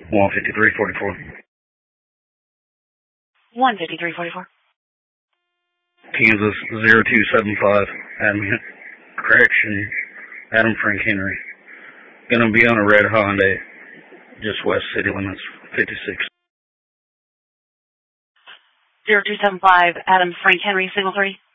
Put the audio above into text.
15344. 15344. Kansas 0275. Correction, Adam Frank Henry. Gonna be on a red Hyundai, just west city limits, 56. 0275, Adam Frank Henry, signal 3.